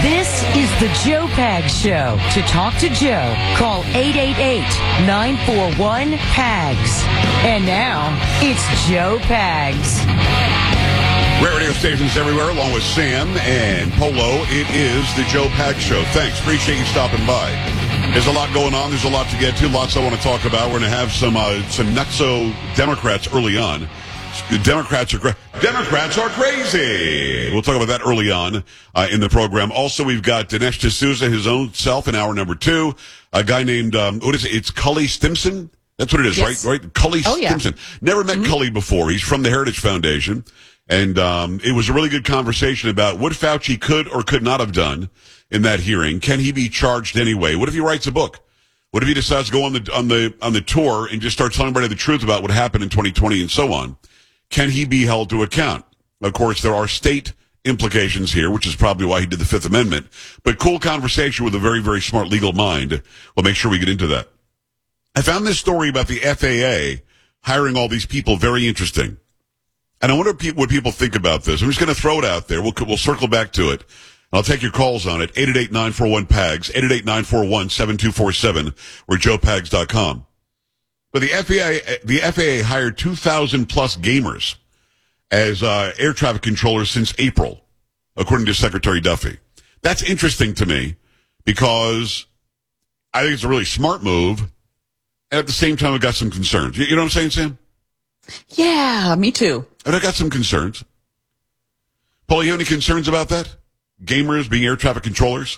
This is the Joe Pags Show. To talk to Joe, call 888-941-PAGS. And now, it's Joe Pags. Great radio stations everywhere, along with Sam and Polo. It is the Joe Pags Show. Thanks. Appreciate you stopping by. There's a lot going on. There's a lot to get to. Lots I want to talk about. We're going to have some nutso Democrats early on. Democrats are crazy. We'll talk about that early on in the program. Also, we've got Dinesh D'Souza, his own self, in hour number 2. A guy named, what is it? It's Cully Stimson? That's what it is, yes. right? Cully Stimson. Never met Cully before. He's from the Heritage Foundation. And it was a really good conversation about what Fauci could or could not have done in that hearing. Can he be charged anyway? What if he writes a book? What if he decides to go on the tour and just start telling everybody the truth about what happened in 2020 and so on? Can he be held to account? Of course, there are state implications here, which is probably why he did the Fifth Amendment. But cool conversation with a very, very smart legal mind. We'll make sure we get into that. I found this story about the FAA hiring all these people very interesting. And I wonder what people think about this. I'm just going to throw it out there. We'll circle back to it. I'll take your calls on it. 888-941-PAGS, 888-941-7247, or joepags.com. But the FAA hired 2,000 plus gamers as air traffic controllers since April, according to Secretary Duffy. That's interesting to me because I think it's a really smart move. And at the same time, I've got some concerns. You know what I'm saying, Sam? Yeah, me too. And I got some concerns. Paul, you have any concerns about that? Gamers being air traffic controllers?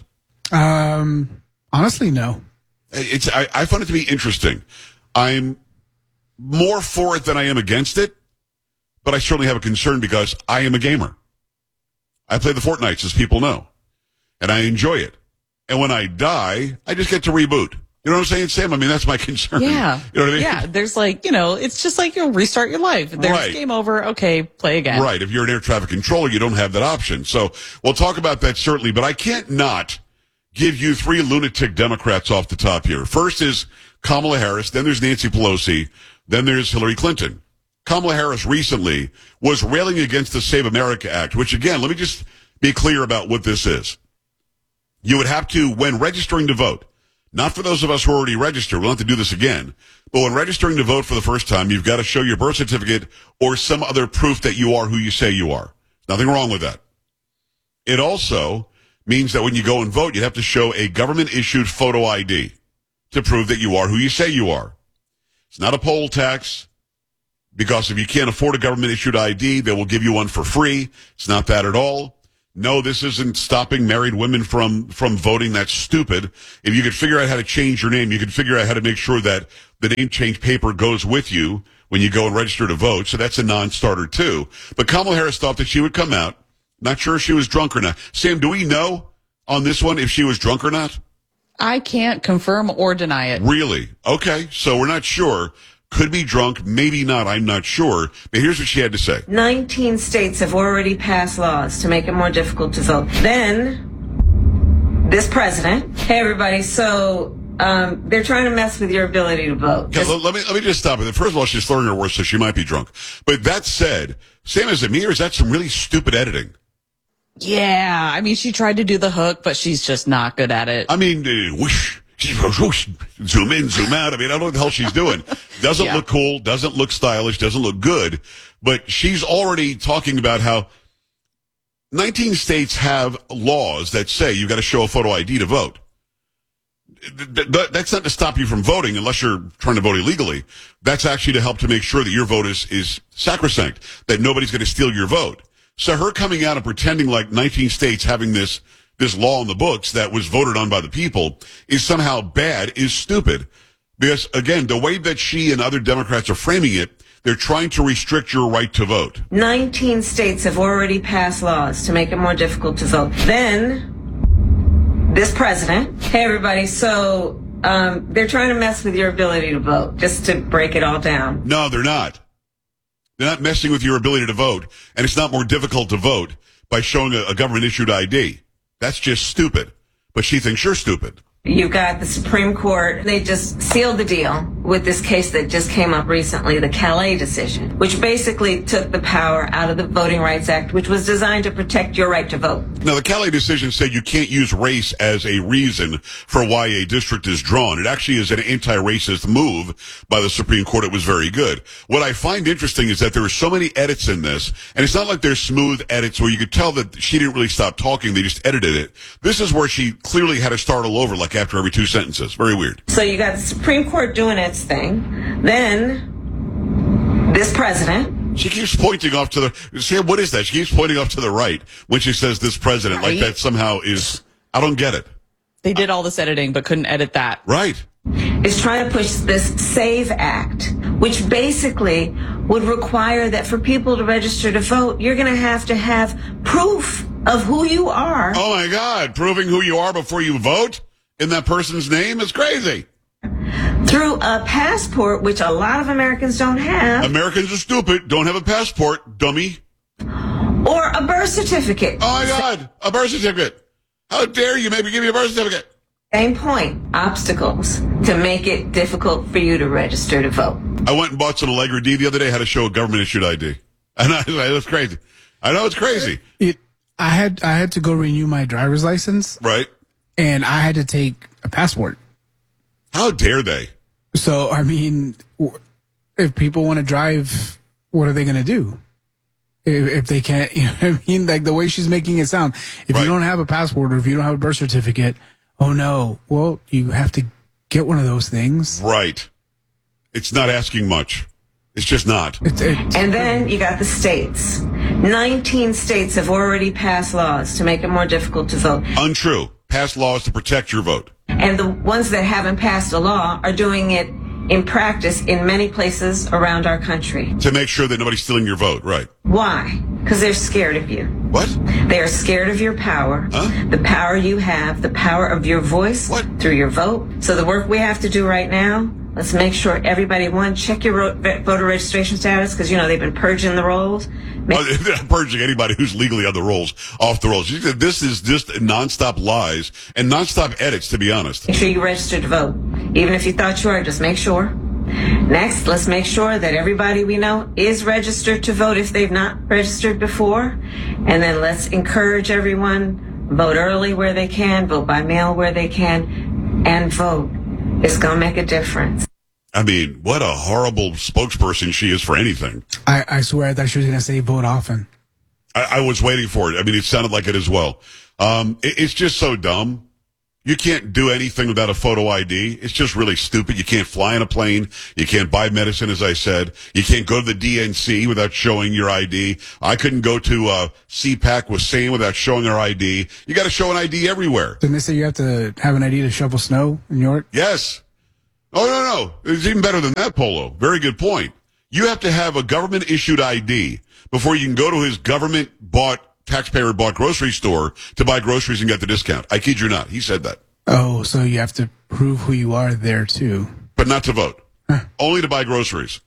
Honestly, no. I find it to be interesting. I'm more for it than I am against it, but I certainly have a concern because I am a gamer. I play the Fortnites, as people know, and I enjoy it. And when I die, I just get to reboot. You know what I'm saying, Sam? I mean, that's my concern. Yeah. You know what I mean? Yeah, there's it's just like you'll restart your life. There's right. Game over. Okay, play again. Right. If you're an air traffic controller, you don't have that option. So we'll talk about that certainly, but I can't not give you 3 lunatic Democrats off the top here. First is Kamala Harris, then there's Nancy Pelosi, then there's Hillary Clinton. Kamala Harris recently was railing against the Save America Act, which again, let me just be clear about what this is. You would have to, when registering to vote, not for those of us who are already registered, we'll have to do this again, but when registering to vote for the first time, you've got to show your birth certificate or some other proof that you are who you say you are. Nothing wrong with that. It also means that when you go and vote, you have to show a government-issued photo ID to prove that you are who you say you are. It's not a poll tax, because if you can't afford a government-issued ID, they will give you one for free. It's not that at all. No, this isn't stopping married women from voting. That's stupid. If you could figure out how to change your name, you could figure out how to make sure that the name change paper goes with you when you go and register to vote. So that's a non-starter too. But Kamala Harris thought that she would come out. Not sure if she was drunk or not. Sam, do we know on this one if she was drunk or not? I can't confirm or deny it. Really? Okay. So we're not sure. Could be drunk, maybe not, I'm not sure. But here's what she had to say. 19 states have already passed laws to make it more difficult to vote. Then, this president, hey everybody, so they're trying to mess with your ability to vote. Okay, let me just stop it. First of all, she's throwing her words, so she might be drunk. But that said, Sam, is it me or is that some really stupid editing? Yeah, I mean, she tried to do the hook, but she's just not good at it. I mean, whoosh. Whoosh, zoom in, zoom out. I mean, I don't know what the hell she's doing. Doesn't look cool, doesn't look stylish, doesn't look good. But she's already talking about how 19 states have laws that say you've got to show a photo ID to vote. That's not to stop you from voting unless you're trying to vote illegally. That's actually to help to make sure that your vote is sacrosanct, that nobody's going to steal your vote. So her coming out and pretending like 19 states having this law in the books that was voted on by the people is somehow bad is stupid. Because, again, the way that she and other Democrats are framing it, they're trying to restrict your right to vote. 19 states have already passed laws to make it more difficult to vote. Then, this president, hey everybody, so they're trying to mess with your ability to vote, just to break it all down. No, they're not. They're not messing with your ability to vote, and it's not more difficult to vote by showing a government-issued ID. That's just stupid. But she thinks you're stupid. You've got the Supreme Court. They just sealed the deal with this case that just came up recently, the Calais decision, which basically took the power out of the Voting Rights Act, which was designed to protect your right to vote. Now, the Calais decision said you can't use race as a reason for why a district is drawn. It actually is an anti-racist move by the Supreme Court. It was very good. What I find interesting is that there are so many edits in this, and it's not like they're smooth edits where you could tell that she didn't really stop talking. They just edited it. This is where she clearly had to start all over, like after every 2 sentences. Very weird. So you got the Supreme Court doing its thing. Then this president. She keeps pointing off to the... See, what is that? She keeps pointing off to the right when she says this president. Right? Like that somehow is... I don't get it. They did all this editing, but couldn't edit that. Right. Is trying to push this SAVE Act, which basically would require that for people to register to vote, you're going to have proof of who you are. Oh, my God. Proving who you are before you vote in that person's name is crazy. Through a passport, which a lot of Americans don't have. Americans are stupid. Don't have a passport, dummy. Or a birth certificate. Oh, my God. A birth certificate. How dare you maybe give me a birth certificate? Same point. Obstacles to make it difficult for you to register to vote. I went and bought some Allegra D the other day, had to show a government-issued ID. And it was crazy. I know it's crazy. I had to go renew my driver's license. Right. And I had to take a passport. How dare they? So, I mean, if people want to drive, what are they going to do? If they can't, you know what I mean? Like the way she's making it sound. If Right. you don't have a passport or if you don't have a birth certificate, oh no. Well, you have to get one of those things. Right. It's not asking much. It's just not. And then you got the states. 19 states have already passed laws to make it more difficult to vote. Untrue. Pass laws to protect your vote. And the ones that haven't passed a law are doing it in practice in many places around our country. To make sure that nobody's stealing your vote. Right. Why? Because they're scared of you. What? They are scared of your power, the power you have, the power of your voice through your vote. So the work we have to do right now, let's make sure everybody, one, check your voter registration status, because, you know, they've been purging the rolls. They're not purging anybody who's legally on the rolls off the rolls. This is just nonstop lies and nonstop edits, to be honest. Make sure you register to vote. Even if you thought you were, just make sure. Next, let's make sure that everybody we know is registered to vote if they've not registered before. And then let's encourage everyone, vote early where they can, vote by mail where they can, and vote. It's going to make a difference. I mean, what a horrible spokesperson she is for anything. I swear I thought she was going to say vote often. I was waiting for it. I mean, it sounded like it as well. It's just so dumb. You can't do anything without a photo ID. It's just really stupid. You can't fly in a plane. You can't buy medicine, as I said. You can't go to the DNC without showing your ID. I couldn't go to CPAC with Sam without showing our ID. You got to show an ID everywhere. Didn't they say you have to have an ID to shovel snow in New York? Yes. Oh, no. It's even better than that, Polo. Very good point. You have to have a government-issued ID before you can go to his government-bought, taxpayer-bought grocery store to buy groceries and get the discount. I kid you not. He said that. Oh, so you have to prove who you are there, too. But not to vote. Only to buy groceries.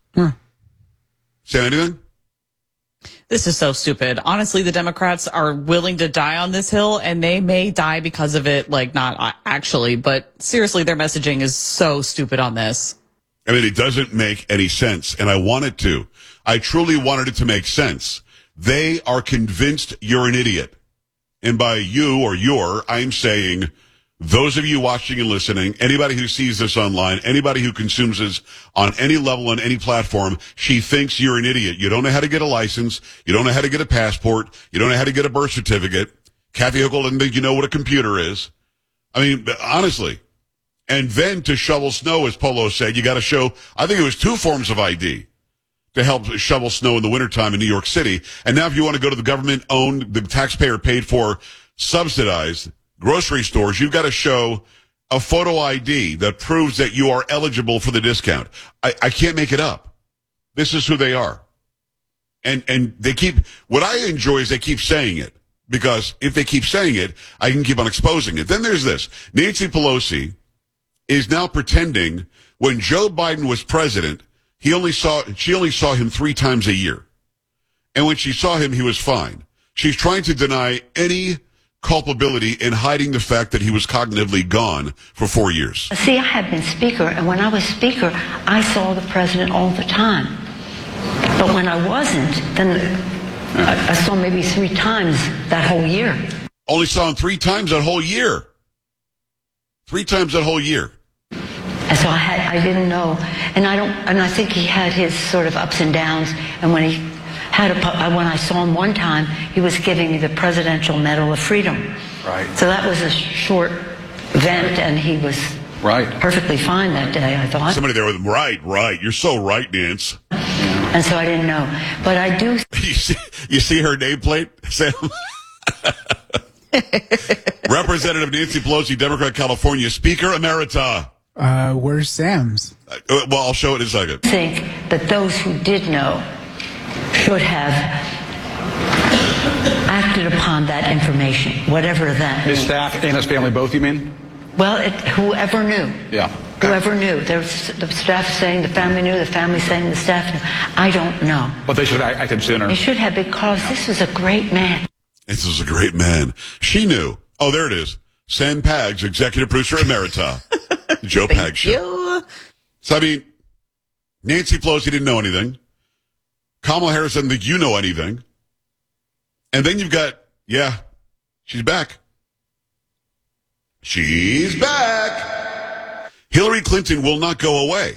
Say anything? This is so stupid. Honestly, the Democrats are willing to die on this hill, and they may die because of it. Like, not actually, but seriously, their messaging is so stupid on this. I mean, it doesn't make any sense, and I want it to. I truly wanted it to make sense. They are convinced you're an idiot. And by you or your, I'm saying those of you watching and listening, anybody who sees this online, anybody who consumes this on any level, on any platform, she thinks you're an idiot. You don't know how to get a license. You don't know how to get a passport. You don't know how to get a birth certificate. Kathy Hochul doesn't think you know what a computer is. I mean, honestly. And then to shovel snow, as Polo said, you got to show, I think it was 2 forms of ID to help shovel snow in the wintertime in New York City. And now if you want to go to the government-owned, the taxpayer-paid-for, subsidized grocery stores, you've got to show a photo ID that proves that you are eligible for the discount. I can't make it up. This is who they are. And they keep, what I enjoy is they keep saying it. Because if they keep saying it, I can keep on exposing it. Then there's this. Nancy Pelosi is now pretending when Joe Biden was president, she only saw him 3 times a year. And when she saw him, he was fine. She's trying to deny any culpability in hiding the fact that he was cognitively gone for 4 years. See, I had been Speaker, and when I was Speaker, I saw the President all the time. But when I wasn't, then I saw maybe 3 times that whole year. Only saw him 3 times that whole year. 3 times that whole year. And so I didn't know, and I think he had his sort of ups and downs. And when when I saw him one time, he was giving me the Presidential Medal of Freedom. Right. So that was a short event, and he was perfectly fine that day, I thought. Somebody there with him. Right. You're so right, Nance. And so I didn't know, but I do. You see her nameplate, Sam? Representative Nancy Pelosi, Democrat, California, Speaker Emerita. Where's Sam's? Well, I'll show it in a second. I think that those who did know should have acted upon that information, whatever that His means. staff and his family both, you mean? Well, whoever knew. Yeah. Whoever knew. There's the staff saying the family knew, the family saying the staff knew. I don't know. But they should have acted sooner. They should have, because this was a great man. This is a great man. She knew. Oh, there it is. Sam Pags, Executive Producer Emerita. The Joe Pags Show. So, I mean, Nancy Pelosi didn't know anything. Kamala Harris doesn't think you know anything. And then you've got, she's back. She's back. Hillary Clinton will not go away.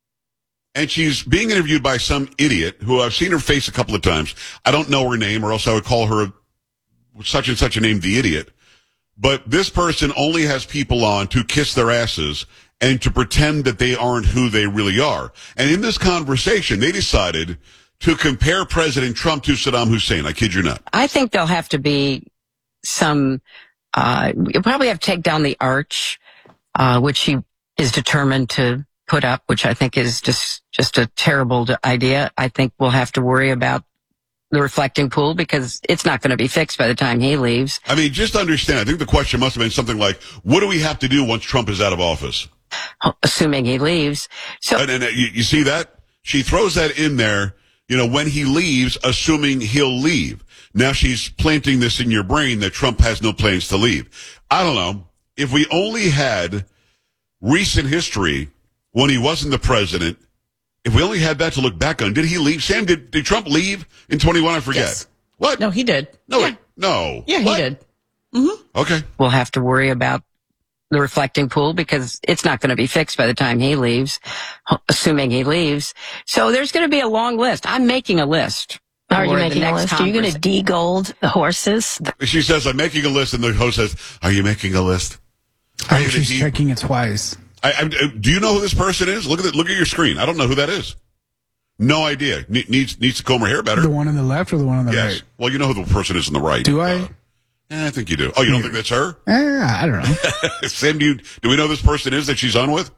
And she's being interviewed by some idiot who I've seen her face a couple of times. I don't know her name, or else I would call her such and such a name, the idiot. But this person only has people on to kiss their asses and to pretend that they aren't who they really are. And in this conversation, they decided to compare President Trump to Saddam Hussein. I kid you not. I think there'll have to be some, you'll probably have to take down the arch, which he is determined to put up, which I think is just a terrible idea. I think we'll have to worry about the reflecting pool because it's not going to be fixed by the time he leaves. I mean, just understand, I think the question must have been something like, what do we have to do once Trump is out of office? Assuming he leaves. So, and you see that? She throws that in there, when he leaves, assuming he'll leave. Now she's planting this in your brain that Trump has no plans to leave. I don't know. If we only had recent history when he wasn't the president, if we only had that to look back on, did he leave? Sam, did Trump leave in 21? I forget. Yes. What? No, he did. No, Yeah. no. Yeah, What? he did. Okay. we'll have to worry about the reflecting pool because it's not going to be fixed by the time he leaves, assuming he leaves. So there's going to be a long list. I'm making a list. Are you for the making a next list? Are you going to de-gold the horses? She says, I'm making a list, and the host says, are you making a list? I hope she's checking it twice. Do you know who this person is? Look at your screen. I don't know who that is. No idea. Needs to comb her hair better. The one on the left or the one on the Yes. right? Well, you know who the person is on the right. Do I? I think you do. Oh, you don't think that's her? I don't know. Sam, do we know who this person is that she's on with?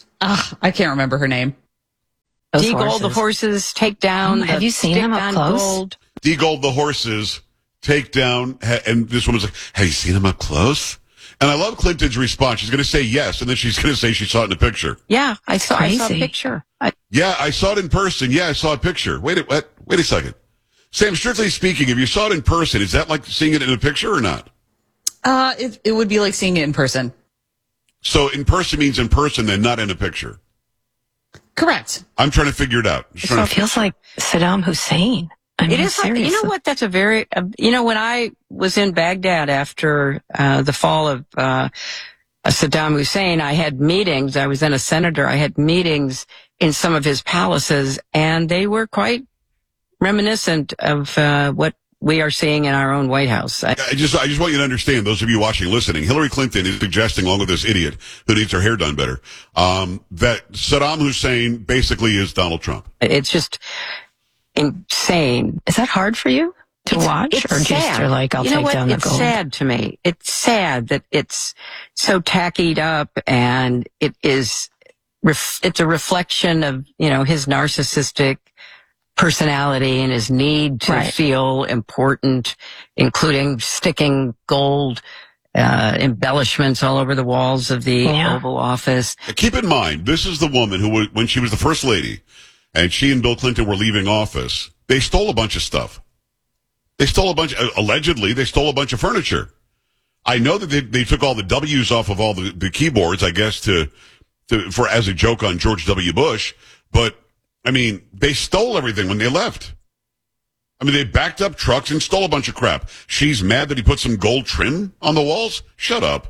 I can't remember her name. Those De-gold the horses, take down. Have you seen them up close? Gold. De-gold the horses, take down, and this woman's like, have you seen him up close? And I love Clinton's response. She's going to say yes, and then she's going to say she saw it in a picture. Yeah, I saw a crazy. picture. Yeah, I saw it in person. Yeah, I saw a picture. Wait a second. Sam, strictly speaking, if you saw it in person, is that like seeing it in a picture or not? It would be like seeing it in person. So in person means in person, then not in a picture. Correct. I'm trying to figure it out. It feels like Saddam Hussein. I mean, It is like, you know what? That's a very, when I was in Baghdad after the fall of Saddam Hussein, I had meetings. I was then a senator. I had meetings in some of his palaces, and they were quite reminiscent of what we are seeing in our own White House. I just want you to understand, those of you watching, listening, Hillary Clinton is suggesting, along with this idiot who needs her hair done better, that Saddam Hussein basically is Donald Trump. It's just insane. Is that hard for you to watch? It's Or just sad. you're like, I'll You know take what? down the It's gold? sad to me. It's sad that it's so tackied up, and it's a reflection of, his narcissistic personality and his need to Right. feel important, including sticking gold embellishments all over the walls of the Yeah. Oval Office. Keep in mind, this is the woman who, when she was the first lady, and she and Bill Clinton were leaving office, they stole a bunch of stuff. Allegedly, they stole a bunch of furniture. I know that they took all the W's off of all the keyboards, I guess, for as a joke on George W. Bush. But, I mean, they stole everything when they left. I mean, they backed up trucks and stole a bunch of crap. She's mad that he put some gold trim on the walls? Shut up.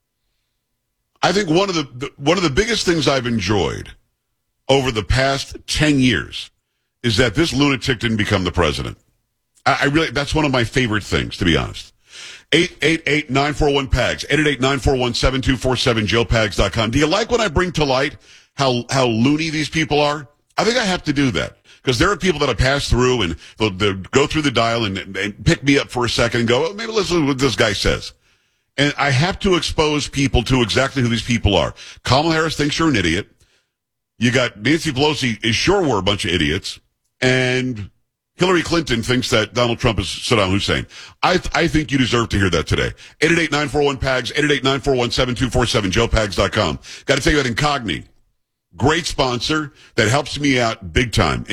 I think one of the biggest things I've enjoyed over the past 10 years is that this lunatic didn't become the president. I really, that's one of my favorite things, to be honest. 888-941-PAGS, 888-941-7247, JoePags.com. Do you like when I bring to light how loony these people are? I think I have to do that. Because there are people that I pass through and they'll go through the dial and pick me up for a second and go, oh, maybe listen to what this guy says. And I have to expose people to exactly who these people are. Kamala Harris thinks you're an idiot. You got Nancy Pelosi is sure we're a bunch of idiots. And Hillary Clinton thinks that Donald Trump is Saddam Hussein. I think you deserve to hear that today. 888-941-PAGS, 888-941-7247, JoePags.com. Got to tell you about Incogni. Great sponsor that helps me out big time.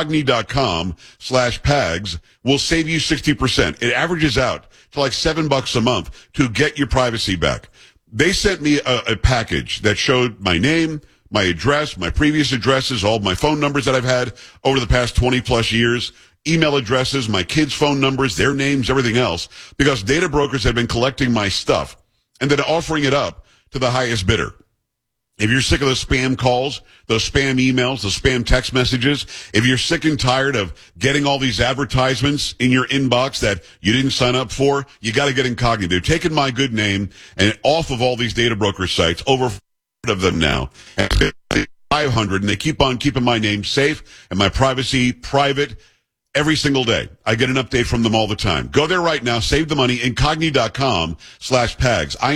Incogni.com/PAGS will save you 60%. It averages out to like $7 a month to get your privacy back. They sent me a package that showed my name, my address, my previous addresses, all my phone numbers that I've had over the past 20 plus years, email addresses, my kids' phone numbers, their names, everything else, because data brokers have been collecting my stuff and then offering it up to the highest bidder. If you're sick of those spam calls, those spam emails, those spam text messages, if you're sick and tired of getting all these advertisements in your inbox that you didn't sign up for, you got to get Incogni. They're taking my good name and off of all these data broker sites, over 400 of them now, and 500, and they keep on keeping my name safe and my privacy private every single day. I get an update from them all the time. Go there right now. Save the money. Incogni.com/PAGS.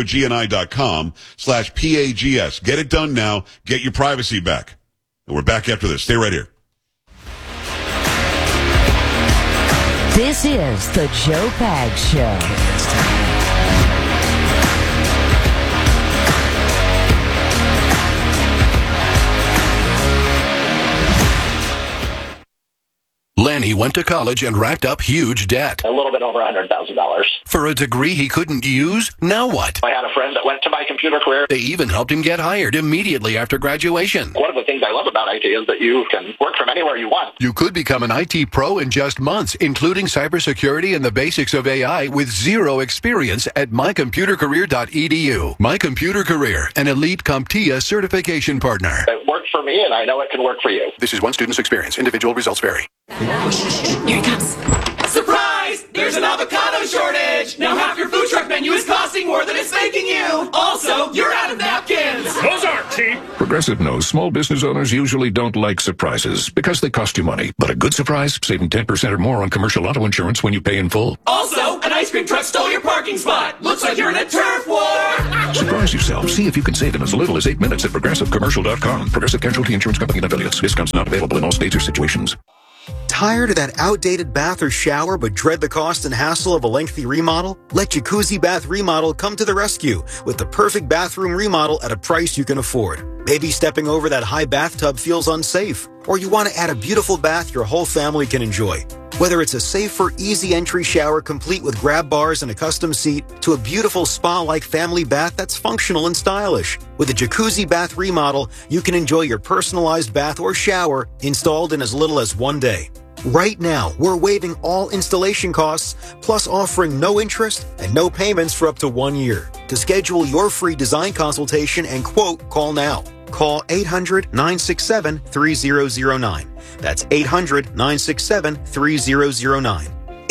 INCOGNI.com/PAGS. Get it done now. Get your privacy back. And we're back after this. Stay right here. This is the Joe Pags Show. Lanny went to college and racked up huge debt. A little bit over $100,000. For a degree he couldn't use? Now what? I had a friend that went to my computer career. They even helped him get hired immediately after graduation. One of the things I love about IT is that you can work from anywhere you want. You could become an IT pro in just months, including cybersecurity and the basics of AI with zero experience at mycomputercareer.edu. My Computer Career, an elite CompTIA certification partner. It worked for me, and I know it can work for you. This is one student's experience. Individual results vary. Here he comes. Surprise! There's an avocado shortage! Now half your food truck menu is costing more than it's making you! Also, you're out of napkins! Those aren't cheap! Progressive knows small business owners usually don't like surprises because they cost you money. But a good surprise, saving 10% or more on commercial auto insurance when you pay in full. Also, an ice cream truck stole your parking spot! Looks like you're in a turf war! Surprise yourself. See if you can save in as little as 8 minutes at ProgressiveCommercial.com. Progressive Casualty Insurance Company and affiliates. Discounts not available in all states or situations. Tired of that outdated bath or shower but dread the cost and hassle of a lengthy remodel? Let Jacuzzi Bath Remodel come to the rescue with the perfect bathroom remodel at a price you can afford. Maybe stepping over that high bathtub feels unsafe, or you want to add a beautiful bath your whole family can enjoy. Whether it's a safer, easy entry shower complete with grab bars and a custom seat, to a beautiful spa-like family bath that's functional and stylish. With a Jacuzzi Bath Remodel, you can enjoy your personalized bath or shower installed in as little as 1 day. Right now, we're waiving all installation costs, plus offering no interest and no payments for up to 1 year. To schedule your free design consultation and quote, call now. Call 800-967-3009. That's 800-967-3009.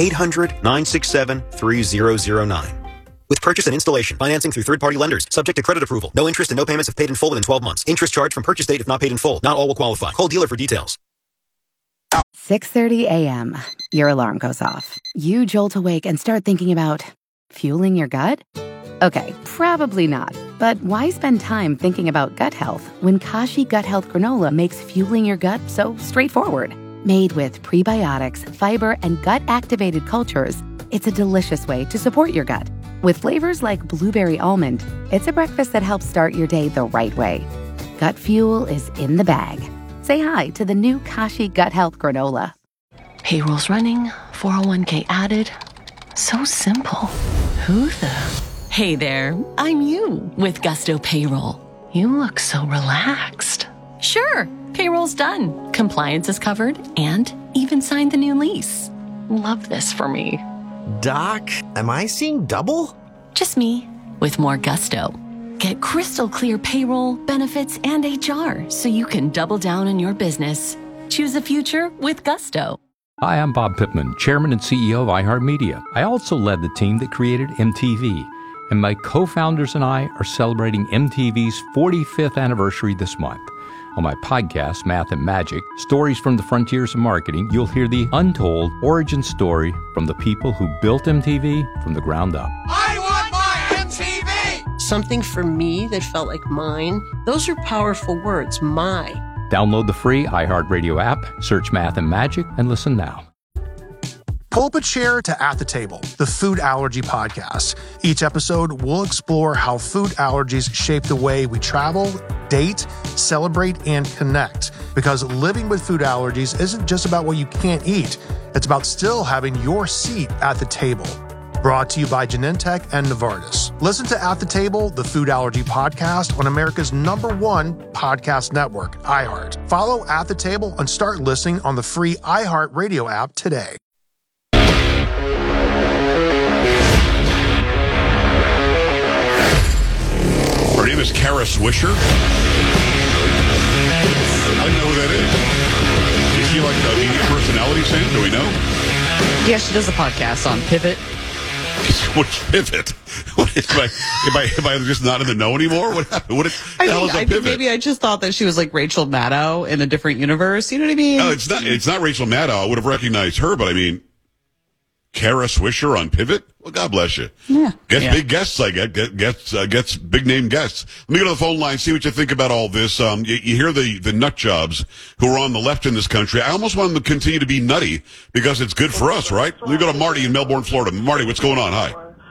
800-967-3009. With purchase and installation, financing through third-party lenders, subject to credit approval. No interest and no payments if paid in full within 12 months. Interest charged from purchase date if not paid in full. Not all will qualify. Call dealer for details. 6:30 a.m. Your alarm goes off. You jolt awake and start thinking about fueling your gut? Okay, probably not. But why spend time thinking about gut health when Kashi Gut Health Granola makes fueling your gut so straightforward? Made with prebiotics, fiber, and gut-activated cultures, it's a delicious way to support your gut. With flavors like blueberry almond, it's a breakfast that helps start your day the right way. Gut fuel is in the bag. Say hi to the new Kashi Gut Health Granola. Payroll's running, 401k added. So simple. Who the... Hey there, I'm you with Gusto Payroll. You look so relaxed. Sure, payroll's done, compliance is covered, and even signed the new lease. Love this for me. Doc, am I seeing double? Just me, with more gusto. Get crystal clear payroll, benefits, and HR so you can double down on your business. Choose a future with Gusto. Hi, I'm Bob Pittman, Chairman and CEO of iHeartMedia. I also led the team that created MTV, and my co-founders and I are celebrating MTV's 45th anniversary this month. On my podcast, Math and Magic, Stories from the Frontiers of Marketing, you'll hear the untold origin story from the people who built MTV from the ground up. I want my MTV! Something for me that felt like mine. Those are powerful words, my. Download the free iHeartRadio app, search Math and Magic, and listen now. Pull up a chair to At the Table, the food allergy podcast. Each episode, we'll explore how food allergies shape the way we travel, date, celebrate, and connect. Because living with food allergies isn't just about what you can't eat. It's about still having your seat at the table. Brought to you by Genentech and Novartis. Listen to At the Table, the food allergy podcast on America's #1 podcast network, iHeart. Follow At the Table and start listening on the free iHeart Radio app today. Her name is Kara Swisher. I don't know who that is. Is she like a media personality, Sam? Do we know? Yeah, she does a podcast on Pivot. What's Pivot? What is am I just not in the know anymore? What happened? What the hell is a Pivot? Maybe I just thought that she was like Rachel Maddow in a different universe. You know what I mean? No, it's not. It's not Rachel Maddow. I would have recognized her, but I mean, Kara Swisher on Pivot. Well, God bless you. Yeah. Big guests. I gets big name guests. Let me go to the phone line. See what you think about all this. You hear the nut jobs who are on the left in this country. I almost want them to continue to be nutty because it's good for us, right? Let me go to Marty in Melbourne, Florida. Marty, what's going on? Hi.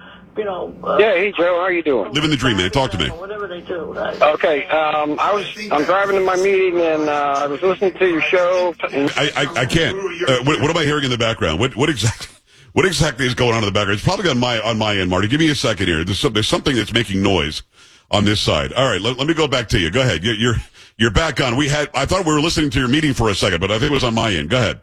Yeah, hey Joe, how are you doing? Living the dream, man. Talk to me. Whatever they do. Okay, I'm driving to my meeting and I was listening to your show. I can't. What am I hearing in the background? What exactly is going on in the background? It's probably on my end, Marty. Give me a second here. There's something that's making noise on this side. All right, let me go back to you. Go ahead. You're back on. I thought we were listening to your meeting for a second, but I think it was on my end. Go ahead.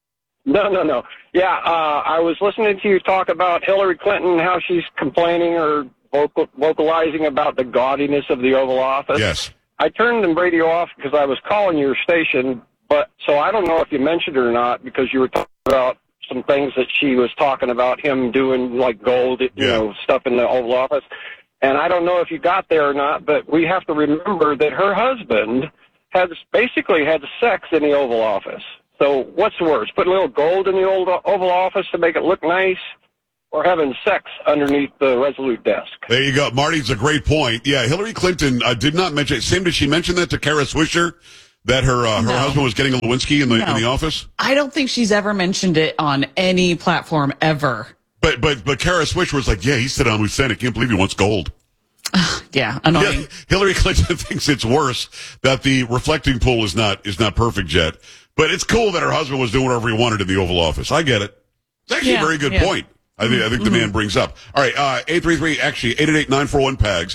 No. Yeah, I was listening to you talk about Hillary Clinton, how she's complaining or vocalizing about the gaudiness of the Oval Office. Yes. I turned the radio off because I was calling your station, so I don't know if you mentioned it or not because you were talking about some things that she was talking about him doing like gold, stuff in the Oval Office. And I don't know if you got there or not, but we have to remember that her husband basically had sex in the Oval Office. So what's worse, put a little gold in the Oval Office to make it look nice, or having sex underneath the Resolute desk? There you go. Marty's a great point. Yeah, Hillary Clinton did not mention it. Sam, did she mention that to Kara Swisher? That her husband was getting a Lewinsky in the office? I don't think she's ever mentioned it on any platform ever. But Kara Swisher was like, yeah, he said on Lieutenant. Can't believe he wants gold. Yeah, annoying. Yeah, Hillary Clinton thinks it's worse that the reflecting pool is not perfect yet. But it's cool that her husband was doing whatever he wanted in the Oval Office. I get it. It's actually a very good point. I think the man brings up. All right, 833, actually, 888-941-PAGS,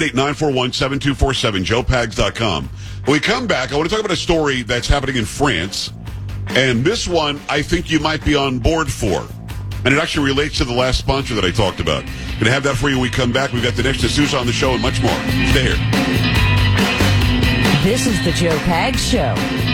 888-941-7247, joepags.com. When we come back, I want to talk about a story that's happening in France. And this one, I think you might be on board for. And it actually relates to the last sponsor that I talked about. Going to have that for you when we come back. We've got the next D'Souza on the show and much more. Stay here. This is the Joe Pags Show.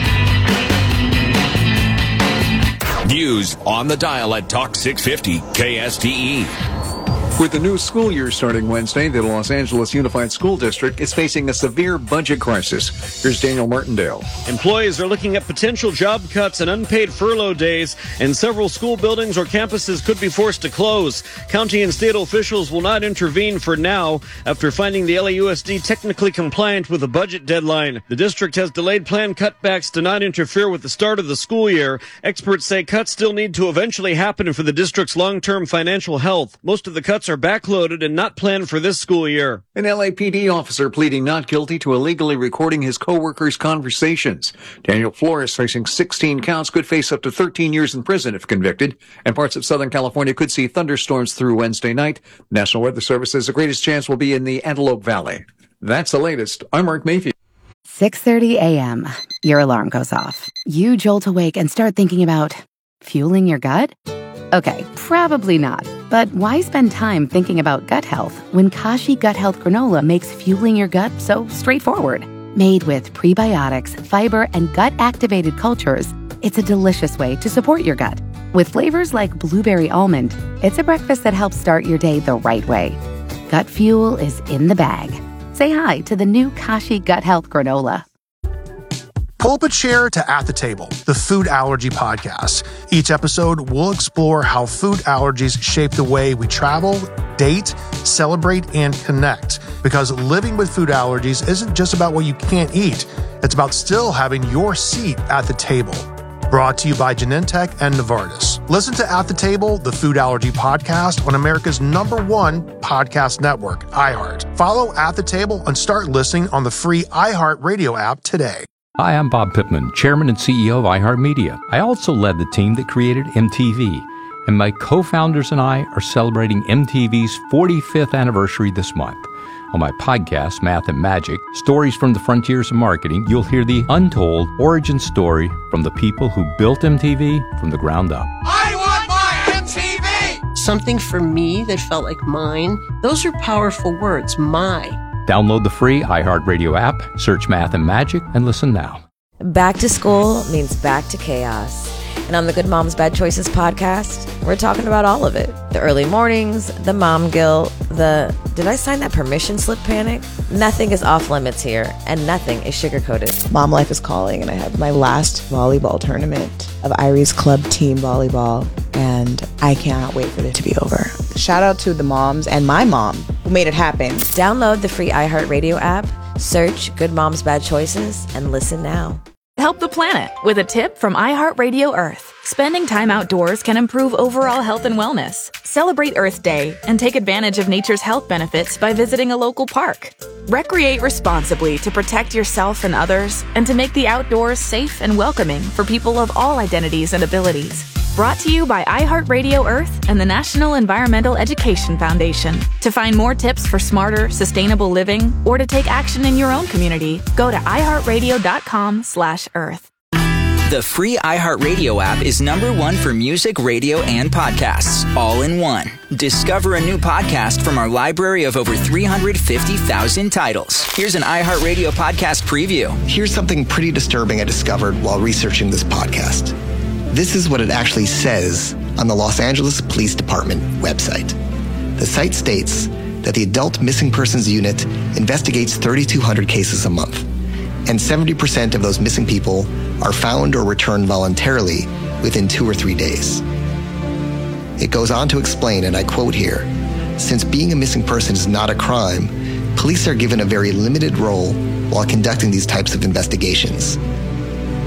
News on the dial at Talk 650 KSTE. With the new school year starting Wednesday, the Los Angeles Unified School District is facing a severe budget crisis. Here's Daniel Martindale. Employees are looking at potential job cuts and unpaid furlough days, and several school buildings or campuses could be forced to close. County and state officials will not intervene for now after finding the LAUSD technically compliant with the budget deadline. The district has delayed planned cutbacks to not interfere with the start of the school year. Experts say cuts still need to eventually happen for the district's long-term financial health. Most of the cuts cuts are backloaded and not planned for this school year. An LAPD officer pleading not guilty to illegally recording his co-workers' conversations. Daniel Flores, facing 16 counts, could face up to 13 years in prison if convicted, and parts of Southern California could see thunderstorms through Wednesday night. The National Weather Service says the greatest chance will be in the Antelope Valley. That's the latest. I'm Mark Mayfield. 6:30 a.m. Your alarm goes off. You jolt awake and start thinking about fueling your gut? Okay, probably not. But why spend time thinking about gut health when Kashi Gut Health Granola makes fueling your gut so straightforward? Made with prebiotics, fiber, and gut-activated cultures, it's a delicious way to support your gut. With flavors like blueberry almond, it's a breakfast that helps start your day the right way. Gut fuel is in the bag. Say hi to the new Kashi Gut Health Granola. Pull up a chair to At the Table, the food allergy podcast. Each episode, we'll explore how food allergies shape the way we travel, date, celebrate, and connect. Because living with food allergies isn't just about what you can't eat. It's about still having your seat at the table. Brought to you by Genentech and Novartis. Listen to At the Table, the food allergy podcast on America's #1 podcast network, iHeart. Follow At the Table and start listening on the free iHeart Radio app today. Hi, I'm Bob Pittman, Chairman and CEO of iHeartMedia. I also led the team that created MTV, and my co-founders and I are celebrating MTV's 45th anniversary this month. On my podcast, Math and Magic, Stories from the Frontiers of Marketing, you'll hear the untold origin story from the people who built MTV from the ground up. I want my MTV! Something for me that felt like mine. Those are powerful words, my. Download the free iHeartRadio app, search Math and Magic, and listen now. Back to school means back to chaos. And on the Good Moms Bad Choices podcast, we're talking about all of it. The early mornings, the mom guilt, the did I sign that permission slip panic? Nothing is off limits here, and nothing is sugar-coated. Mom life is calling, and I have my last volleyball tournament of Irie's club team volleyball, and I cannot wait for it to be over. Shout out to the moms and my mom who made it happen. Download the free iHeartRadio app, search Good Moms Bad Choices, and listen now. Help the planet with a tip from iHeartRadio Earth. Spending time outdoors can improve overall health and wellness. Celebrate Earth Day and take advantage of nature's health benefits by visiting a local park. Recreate responsibly to protect yourself and others and to make the outdoors safe and welcoming for people of all identities and abilities. Brought to you by iHeartRadio Earth and the National Environmental Education Foundation. To find more tips for smarter, sustainable living or to take action in your own community, go to iHeartRadio.com/Earth. The free iHeartRadio app is #1 for music, radio, and podcasts, all in one. Discover a new podcast from our library of over 350,000 titles. Here's an iHeartRadio podcast preview. Here's something pretty disturbing I discovered while researching this podcast. This is what it actually says on the Los Angeles Police Department website. The site states that the Adult Missing Persons Unit investigates 3,200 cases a month, and 70% of those missing people are found or returned voluntarily within 2 or 3 days. It goes on to explain, and I quote here, "Since being a missing person is not a crime, police are given a very limited role while conducting these types of investigations.